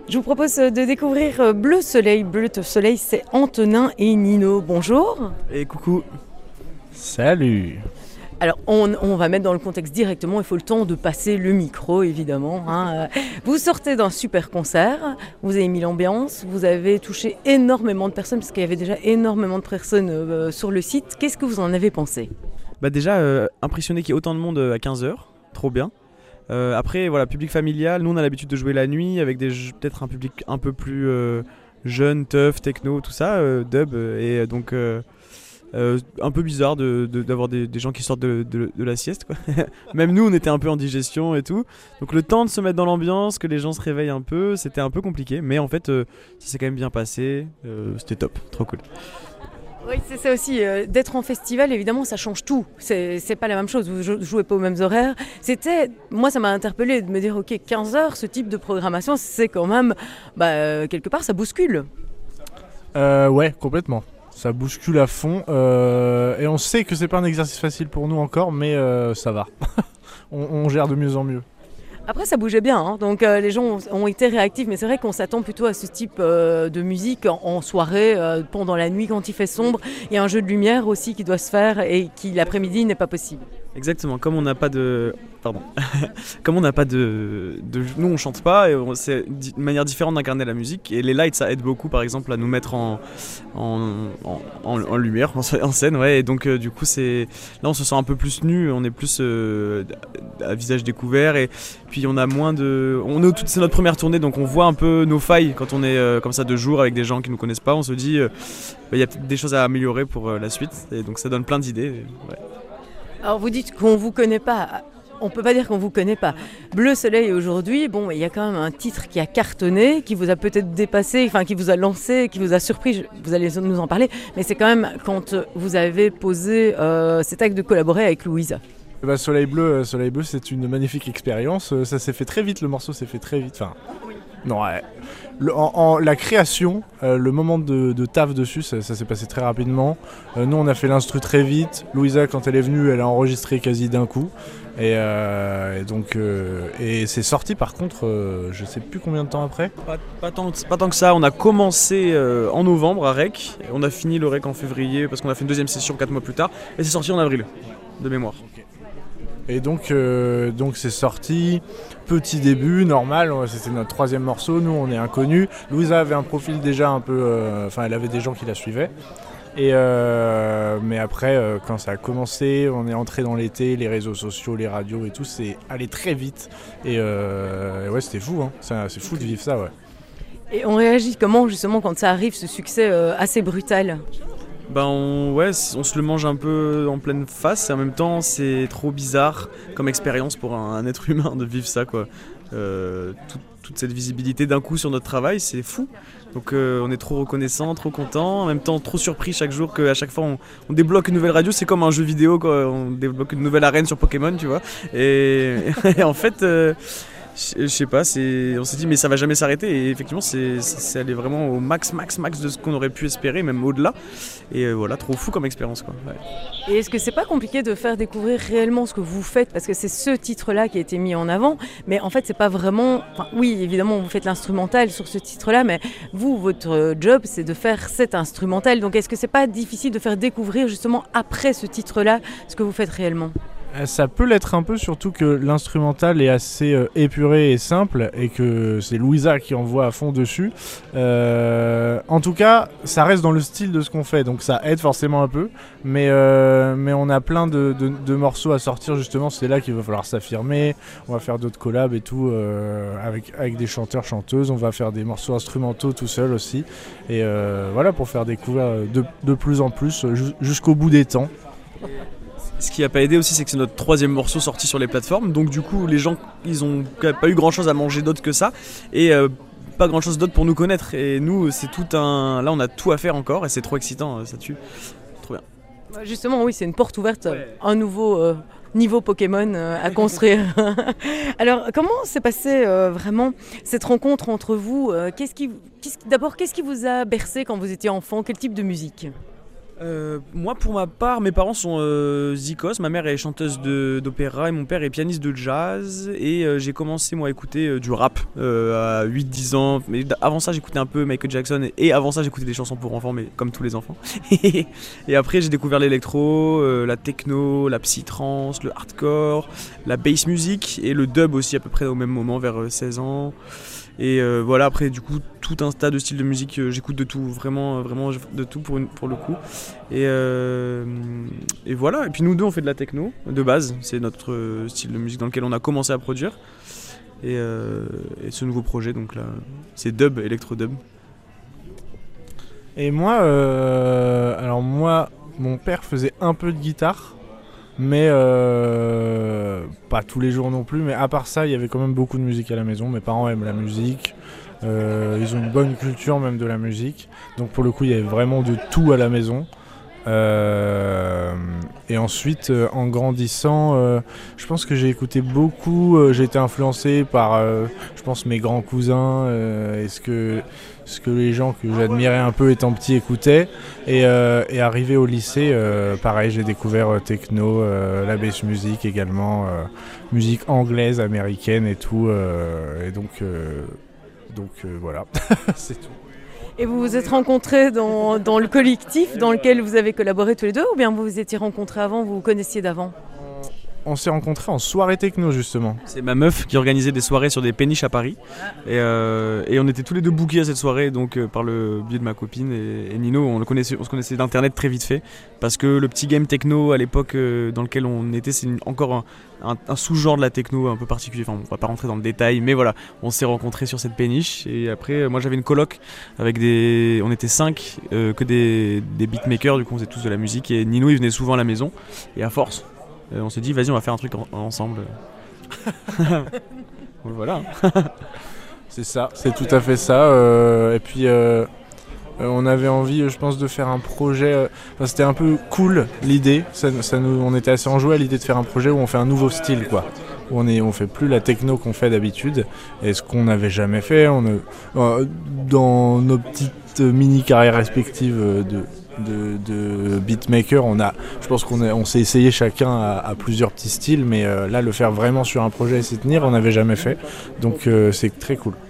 Je vous propose de découvrir Bleu Soleil. Bleu Soleil, c'est Antonin et Nino. Bonjour. Et coucou. Salut. Alors, on va mettre dans le contexte directement, il faut le temps de passer le micro, évidemment. Vous sortez d'un super concert, vous avez mis l'ambiance, vous avez touché énormément de personnes, parce qu'il y avait déjà énormément de personnes sur le site. Qu'est-ce que vous en avez pensé ? Déjà, impressionné qu'il y ait autant de monde à 15h, trop bien. Après, voilà, public familial, nous on a l'habitude de jouer la nuit, avec peut-être un public un peu plus jeune, tough, techno, tout ça, dub, et donc... un peu bizarre d'avoir des gens qui sortent de la sieste, quoi. Même nous on était un peu en digestion et tout, donc le temps de se mettre dans l'ambiance, que les gens se réveillent un peu, c'était un peu compliqué, mais en fait ça s'est quand même bien passé, c'était top, trop cool. Oui, c'est ça aussi, d'être en festival, évidemment ça change tout, c'est pas la même chose, vous jouez pas aux mêmes horaires. Moi ça m'a interpellée de me dire ok, 15h, ce type de programmation, c'est quand même, quelque part ça bouscule. Ouais, complètement. Ça bouscule à fond et on sait que c'est pas un exercice facile pour nous encore, mais ça va. on gère de mieux en mieux. Après ça bougeait bien, donc les gens ont été réactifs, mais c'est vrai qu'on s'attend plutôt à ce type de musique en soirée, pendant la nuit quand il fait sombre. Il y a un jeu de lumière aussi qui doit se faire et qui l'après-midi n'est pas possible. Exactement, comme on n'a pas de... Pardon. Comme on n'a pas de... Nous on chante pas, et c'est une manière différente d'incarner la musique, et les lights ça aide beaucoup par exemple à nous mettre en lumière, en scène, ouais, et donc du coup là on se sent un peu plus nu, on est plus à visage découvert, et puis on a moins de... C'est notre première tournée, donc on voit un peu nos failles quand on est comme ça de jour avec des gens qui nous connaissent pas, on se dit il y a peut-être des choses à améliorer pour la suite, et donc ça donne plein d'idées, ouais. Alors vous dites qu'on vous connaît pas. On peut pas dire qu'on vous connaît pas. Bleu Soleil aujourd'hui, il y a quand même un titre qui a cartonné, qui vous a peut-être dépassé, enfin qui vous a lancé, qui vous a surpris. Vous allez nous en parler, mais c'est quand même quand vous avez posé cet acte de collaborer avec Louisa. Soleil Bleu, c'est une magnifique expérience. Ça s'est fait très vite, le morceau s'est fait très vite. Enfin, non, ouais. La création, le moment de taf dessus, ça s'est passé très rapidement. Nous, on a fait l'instru très vite. Louisa, quand elle est venue, elle a enregistré quasi d'un coup. Et c'est sorti par contre, je sais plus combien de temps après. Pas tant que ça, on a commencé en novembre à Rec, on a fini le Rec en février parce qu'on a fait une deuxième session 4 mois plus tard, et c'est sorti en avril, de mémoire. Et donc c'est sorti, petit début, normal, c'était notre troisième morceau, nous on est inconnus. Louisa avait un profil déjà un peu, elle avait des gens qui la suivaient. Mais après, quand ça a commencé, on est entré dans l'été, les réseaux sociaux, les radios et tout, c'est allé très vite. Et ouais, c'était fou, hein. C'est fou de vivre ça, ouais. Et on réagit comment justement quand ça arrive, ce succès assez brutal ? On se le mange un peu en pleine face, et en même temps c'est trop bizarre comme expérience pour un être humain de vivre ça, quoi. Toute cette visibilité d'un coup sur notre travail, c'est fou. Donc on est trop reconnaissant, trop content, en même temps trop surpris chaque jour qu'à chaque fois on débloque une nouvelle radio, c'est comme un jeu vidéo, quoi. On débloque une nouvelle arène sur Pokémon, tu vois. Et en fait... je sais pas, on s'est dit mais ça va jamais s'arrêter, et effectivement c'est allé vraiment au max de ce qu'on aurait pu espérer, même au-delà, et voilà, trop fou comme expérience, quoi. Ouais. Et est-ce que c'est pas compliqué de faire découvrir réellement ce que vous faites, parce que c'est ce titre-là qui a été mis en avant, mais en fait c'est pas vraiment, oui évidemment vous faites l'instrumental sur ce titre-là, mais vous, votre job c'est de faire cet instrumental, donc est-ce que c'est pas difficile de faire découvrir justement après ce titre-là ce que vous faites réellement ? Ça peut l'être un peu, surtout que l'instrumental est assez épuré et simple, et que c'est Louisa qui envoie à fond dessus. En tout cas, ça reste dans le style de ce qu'on fait, donc ça aide forcément un peu. Mais on a plein de morceaux à sortir, justement, c'est là qu'il va falloir s'affirmer. On va faire d'autres collabs et tout, avec des chanteurs, chanteuses. On va faire des morceaux instrumentaux tout seul aussi. Et voilà, pour faire découvrir de plus en plus, jusqu'au bout des temps. Ce qui n'a pas aidé aussi, c'est que c'est notre troisième morceau sorti sur les plateformes, donc du coup les gens ils ont pas eu grand chose à manger d'autre que ça, et pas grand chose d'autre pour nous connaître, et nous c'est là on a tout à faire encore, et c'est trop excitant, ça tue, trop bien. Justement oui, c'est une porte ouverte, ouais. Un nouveau niveau Pokémon à construire. Alors comment s'est passée vraiment cette rencontre entre vous ? D'abord qu'est-ce qui vous a bercé quand vous étiez enfant ? Quel type de musique ? Moi, pour ma part, mes parents sont zikos. Ma mère est chanteuse d'opéra et mon père est pianiste de jazz. Et j'ai commencé, moi, à écouter du rap à 8-10 ans. Mais avant ça, j'écoutais un peu Michael Jackson. Et avant ça, j'écoutais des chansons pour enfants, mais comme tous les enfants. Et après, j'ai découvert l'électro, la techno, la psytrance, le hardcore, la bass music et le dub aussi, à peu près au même moment, vers 16 ans. Et voilà, après du coup tout un tas de styles de musique, j'écoute de tout, vraiment de tout pour le coup. Et voilà, et puis nous deux on fait de la techno de base, c'est notre style de musique dans lequel on a commencé à produire. Et ce nouveau projet donc là, c'est dub, électro-dub. Et moi, alors moi, mon père faisait un peu de guitare. Mais pas tous les jours non plus, mais à part ça, il y avait quand même beaucoup de musique à la maison. Mes parents aiment la musique, ils ont une bonne culture même de la musique. Donc pour le coup, il y avait vraiment de tout à la maison. Et ensuite, en grandissant, je pense que j'ai écouté beaucoup, j'ai été influencé par, je pense, mes grands cousins, et ce que les gens que j'admirais un peu étant petit écoutaient. Et arrivé au lycée, pareil, j'ai découvert techno, la bass music également, musique anglaise, américaine et tout. Et donc voilà, c'est tout. Et vous vous êtes rencontrés dans le collectif dans lequel vous avez collaboré tous les deux, ou bien vous vous étiez rencontrés avant, vous vous connaissiez d'avant ? On s'est rencontrés en soirée techno justement. C'est ma meuf qui organisait des soirées sur des péniches à Paris. Et on était tous les deux bookés à cette soirée, donc par le biais de ma copine et Nino, on se connaissait d'internet très vite fait. Parce que le petit game techno à l'époque dans lequel on était, c'est encore un sous-genre de la techno un peu particulier. Enfin, on va pas rentrer dans le détail, mais voilà, on s'est rencontrés sur cette péniche. Et après, moi j'avais une coloc avec on était 5, que des beatmakers, du coup on faisait tous de la musique. Et Nino il venait souvent à la maison, et à force, on s'est dit vas-y on va faire un truc ensemble. Voilà. C'est ça, c'est tout à fait ça. Et puis on avait envie, je pense, de faire un projet. C'était un peu cool l'idée. On était assez enjoué à l'idée de faire un projet où on fait un nouveau style, quoi. Où on fait plus la techno qu'on fait d'habitude. Et ce qu'on n'avait jamais fait, dans nos petites mini carrières respectives de beatmaker, je pense qu'on s'est essayé chacun à plusieurs petits styles, mais là le faire vraiment sur un projet et s'y tenir, on n'avait jamais fait, donc c'est très cool.